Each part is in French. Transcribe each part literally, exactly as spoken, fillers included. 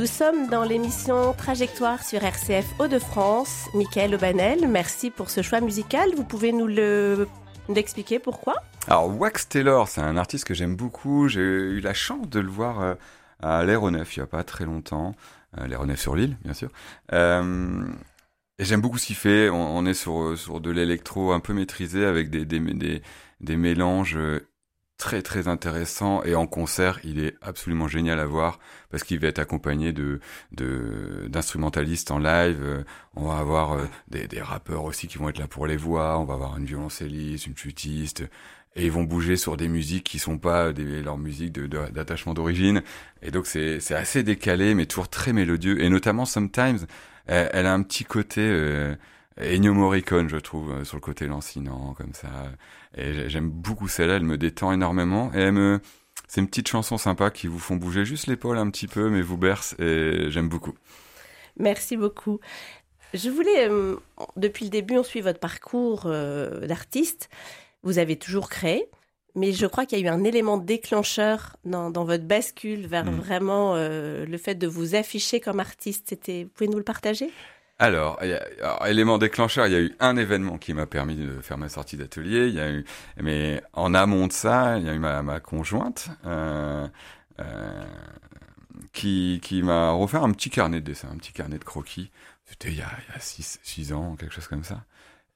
sommes dans l'émission Trajectoire sur R C F Hauts-de-France. Mickaël Aubanel, merci pour ce choix musical. Vous pouvez nous le nous l'expliquer pourquoi ? Alors, Wax Taylor, c'est un artiste que j'aime beaucoup. J'ai eu la chance de le voir euh, à l'Aéronef il n'y a pas très longtemps. Euh, L'Aéronef sur l'île, bien sûr. Euh, et j'aime beaucoup ce qu'il fait. On, on est sur, sur de l'électro un peu maîtrisé avec des, des, des, des mélanges très très intéressant, et en concert il est absolument génial à voir parce qu'il va être accompagné de, de d'instrumentalistes en live. On va avoir euh, des, des rappeurs aussi qui vont être là pour les voix, on va avoir une violoncelliste, une flûtiste, et ils vont bouger sur des musiques qui sont pas des, leurs musiques de, de, d'attachement d'origine, et donc c'est, c'est assez décalé mais toujours très mélodieux, et notamment Sometimes elle, elle a un petit côté euh, Ennio Morricone, je trouve, sur le côté lancinant, comme ça. Et j'aime beaucoup celle-là, elle me détend énormément. Et elle me... c'est une petite chanson sympa qui vous font bouger juste l'épaule un petit peu, mais vous berce, et j'aime beaucoup. Merci beaucoup. Je voulais, euh, depuis le début, on suit votre parcours euh, d'artiste. Vous avez toujours créé, mais je crois qu'il y a eu un élément déclencheur dans, dans votre bascule vers mmh. vraiment euh, le fait de vous afficher comme artiste. C'était... Vous pouvez nous le partager ? Alors, il y a, alors, élément déclencheur, il y a eu un événement qui m'a permis de faire ma sortie d'atelier. Il y a eu, mais en amont de ça, il y a eu ma, ma conjointe euh, euh, qui, qui m'a refait un petit carnet de dessin, un petit carnet de croquis. C'était il y a, il y a six, six ans, quelque chose comme ça.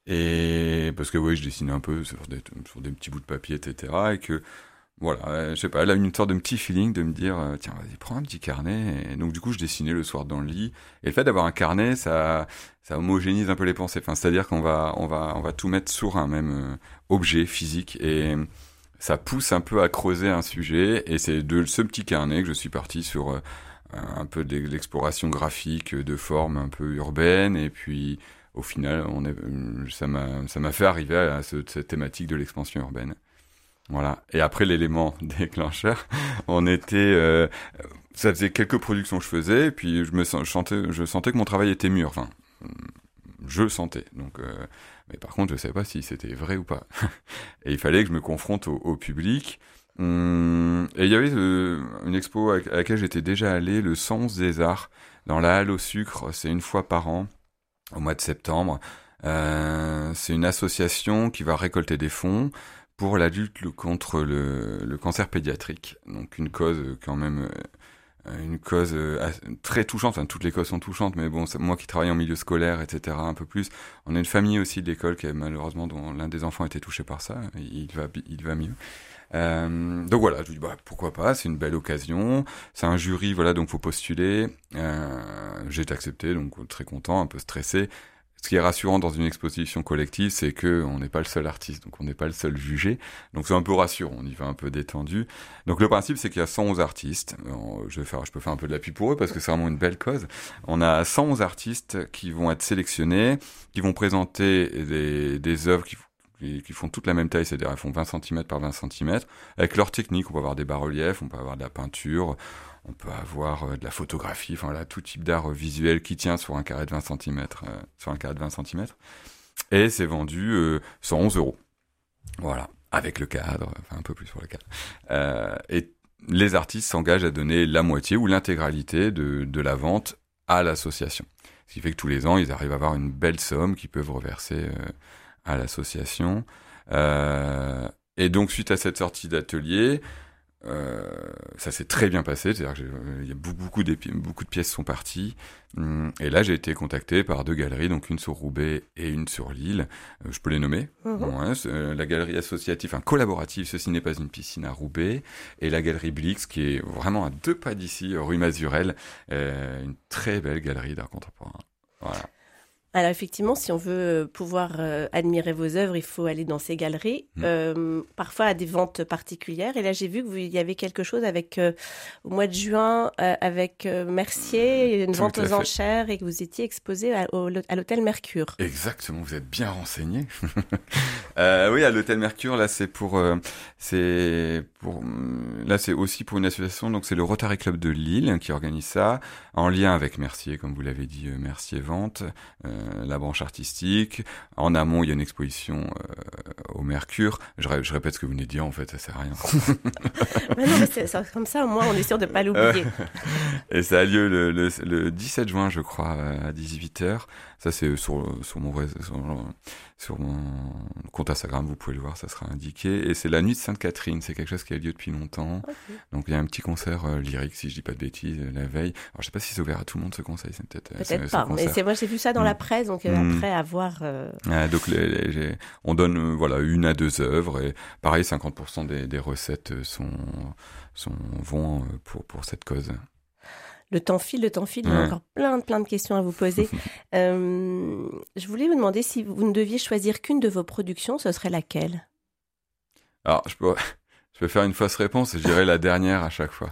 Et parce que oui, je dessinais un peu sur des, sur des petits bouts de papier, et cetera. Et que voilà, euh, je sais pas, elle a eu une sorte de petit feeling de me dire euh, tiens, vas-y, prends un petit carnet. Et donc du coup, je dessinais le soir dans le lit. Et le fait d'avoir un carnet, ça ça homogénise un peu les pensées. Enfin, c'est-à-dire qu'on va on va on va tout mettre sur un même euh, objet physique, et ça pousse un peu à creuser un sujet. Et c'est de ce petit carnet que je suis parti sur euh, un peu de l'exploration graphique de formes un peu urbaines. Et puis au final, on est, ça m'a ça m'a fait arriver à ce, cette thématique de l'expansion urbaine. Voilà. Et après l'élément déclencheur, on était, euh, ça faisait quelques productions que je faisais, et puis je me je sentais, je sentais que mon travail était mûr. Enfin, je le sentais. Donc, euh, mais par contre, je savais pas si c'était vrai ou pas. Et il fallait que je me confronte au, au public. Hum, et il y avait euh, une expo à, à laquelle j'étais déjà allé, le cent onze des Arts, dans la Halle au Sucre. C'est une fois par an, au mois de septembre. Euh, c'est une association qui va récolter des fonds pour la lutte contre le, le cancer pédiatrique. Donc une cause quand même, euh, une cause euh, très touchante. Enfin, toutes les causes sont touchantes, mais bon, moi qui travaille en milieu scolaire, et cetera, un peu plus. On a une famille aussi de l'école qui est malheureusement, dont l'un des enfants a été touché par ça. Il va, il va mieux. Euh, donc voilà, je dis bah pourquoi pas, c'est une belle occasion. C'est un jury, voilà, donc faut postuler. Euh, j'ai été accepté, donc très content, un peu stressé. Ce qui est rassurant dans une exposition collective, c'est que on n'est pas le seul artiste, donc on n'est pas le seul jugé. Donc c'est un peu rassurant, on y va un peu détendu. Donc le principe, c'est qu'il y a cent onze artistes. Je vais faire, je peux faire un peu de l'appui pour eux parce que c'est vraiment une belle cause. On a cent onze artistes qui vont être sélectionnés, qui vont présenter des, des œuvres qui qui font toute la même taille, c'est-à-dire elles font vingt centimètres par vingt centimètres, avec leur technique. On peut avoir des bas-reliefs, on peut avoir de la peinture, on peut avoir de la photographie, enfin là, tout type d'art visuel qui tient sur un carré de vingt centimètres, euh, sur un carré de vingt centimètres. Et c'est vendu euh, cent onze euros. Voilà, avec le cadre, enfin un peu plus pour le cadre. Euh, et les artistes s'engagent à donner la moitié ou l'intégralité de, de la vente à l'association. Ce qui fait que tous les ans, ils arrivent à avoir une belle somme qu'ils peuvent reverser euh, à l'association. Euh, et donc, suite à cette sortie d'atelier, euh, ça s'est très bien passé. C'est-à-dire qu'il y a beaucoup, beaucoup, beaucoup de pièces sont parties. Et là, j'ai été contacté par deux galeries, donc une sur Roubaix et une sur Lille. Euh, je peux les nommer. Mmh. Bon, hein, la galerie associative, enfin collaborative, Ceci n'est pas une piscine à Roubaix, et la galerie Blix, qui est vraiment à deux pas d'ici, rue Mazurel. Euh, une très belle galerie d'art contemporain. Voilà. Alors effectivement, si on veut pouvoir euh, admirer vos œuvres, il faut aller dans ces galeries, mmh. euh, parfois à des ventes particulières. Et là, j'ai vu que vous, il y avait quelque chose avec euh, au mois de juin euh, avec euh, Mercier, une Tout vente aux enchères, et que vous étiez exposé à, au, à l'hôtel Mercure. Exactement, vous êtes bien renseigné. euh, oui, à l'hôtel Mercure, là, c'est pour, euh, c'est pour, là, c'est aussi pour une association. Donc, c'est le Rotary Club de Lille qui organise ça, en lien avec Mercier, comme vous l'avez dit, euh, Mercier Vente. Euh, la branche artistique. En amont, il y a une exposition euh, au Mercure. Je, ré- je répète ce que vous venez de dire, en fait, ça sert à rien. Mais non, mais c'est, c'est comme ça, au moins, on est sûr de ne pas l'oublier. Et ça a lieu le, le, le dix-sept juin, je crois, à dix-huit heures. Ça, c'est sur, sur, mon, vrai- sur, sur mon compte Instagram, vous pouvez le voir, ça sera indiqué. Et c'est la nuit de Sainte-Catherine, c'est quelque chose qui a lieu depuis longtemps. Okay. Donc, il y a un petit concert euh, lyrique, si je dis pas de bêtises, euh, la veille. Alors, je sais pas si c'est ouvert à tout le monde, ce conseil. C'est peut-être, peut-être c'est, pas, mais c'est, moi, j'ai vu ça dans mmh. la presse, donc euh, mmh. après, à voir... Euh... Ah, donc, les, les, les, on donne euh, voilà, une à deux œuvres, et pareil, cinquante pour cent des, des recettes sont, sont, vont pour, pour cette cause. Le temps file, le temps file, il y a ouais. encore plein de, plein de questions à vous poser. euh, je voulais vous demander si vous ne deviez choisir qu'une de vos productions, ce serait laquelle ? Alors, je peux, je peux faire une fausse réponse et je dirais la dernière à chaque fois.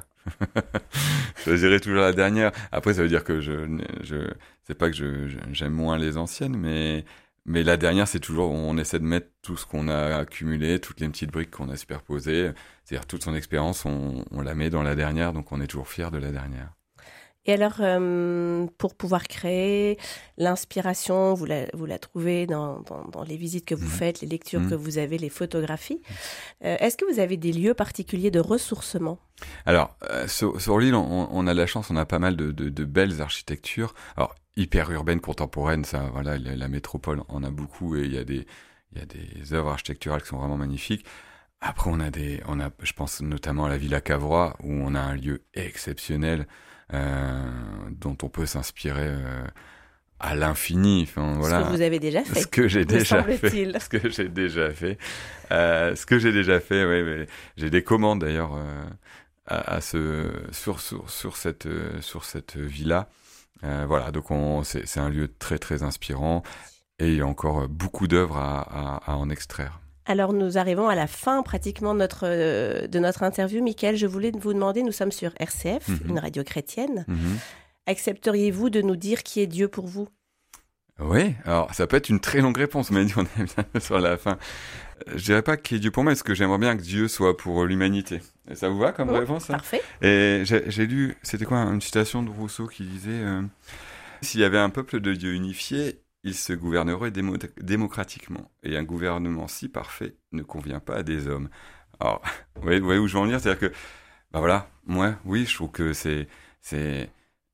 Je choisirais toujours la dernière. Après, ça veut dire que je, je c'est pas que je, je, j'aime moins les anciennes, mais, mais la dernière, c'est toujours, on essaie de mettre tout ce qu'on a accumulé, toutes les petites briques qu'on a superposées, c'est-à-dire toute son expérience, on, on la met dans la dernière, donc on est toujours fiers de la dernière. Et alors, euh, pour pouvoir créer, l'inspiration, vous la, vous la trouvez dans, dans, dans les visites que vous mmh. faites, les lectures mmh. que vous avez, les photographies. Euh, est-ce que vous avez des lieux particuliers de ressourcement ? Alors, euh, sur, sur l'île, on, on a la chance, on a pas mal de, de, de belles architectures. Alors, hyper urbaines, contemporaines, ça, voilà, la, la métropole en a beaucoup et il y a des, il y a des œuvres architecturales qui sont vraiment magnifiques. Après, on a des, on a, je pense notamment à la Villa Cavrois, où on a un lieu exceptionnel. Euh, dont on peut s'inspirer euh, à l'infini. Enfin, voilà. Ce que vous avez déjà fait. Ce que j'ai déjà fait. Ce que j'ai déjà fait. Euh, ce que j'ai déjà fait. Oui, mais j'ai des commandes d'ailleurs euh, à, à ce sur sur sur cette euh, sur cette villa. Euh, voilà, donc on, c'est c'est un lieu très très inspirant et il y a encore beaucoup d'œuvres à, à, à en extraire. Alors, nous arrivons à la fin pratiquement de notre, euh, de notre interview. Mickaël, je voulais vous demander, nous sommes sur R C F, mmh. une radio chrétienne. Mmh. Accepteriez-vous de nous dire qui est Dieu pour vous ? Oui, alors ça peut être une très longue réponse, mais on est bien sur la fin. Je dirais pas qui est Dieu pour moi, parce que j'aimerais bien que Dieu soit pour l'humanité. Et ça vous va comme mmh, réponse ça ? Parfait. Et j'ai, j'ai lu, c'était quoi, une citation de Rousseau qui disait euh, « S'il y avait un peuple de Dieu unifié, il se gouvernerait démo- démocratiquement. Et un gouvernement si parfait ne convient pas à des hommes. » Alors, vous voyez, vous voyez où je veux en venir ? C'est-à-dire que, bah voilà, moi, oui, je trouve que c'est, c'est,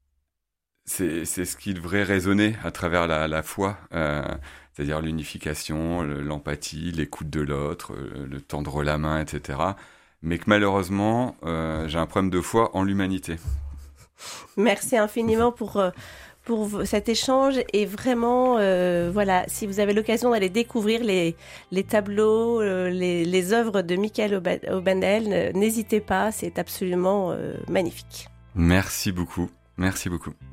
c'est, c'est ce qui devrait résonner à travers la, la foi, euh, c'est-à-dire l'unification, le, l'empathie, l'écoute de l'autre, le, le tendre la main, et cetera. Mais que malheureusement, euh, j'ai un problème de foi en l'humanité. Merci infiniment pour... Euh... pour cet échange et vraiment, euh, voilà, si vous avez l'occasion d'aller découvrir les, les tableaux, euh, les, les œuvres de Mickaël Obendel, n'hésitez pas, c'est absolument euh, magnifique. Merci beaucoup, merci beaucoup.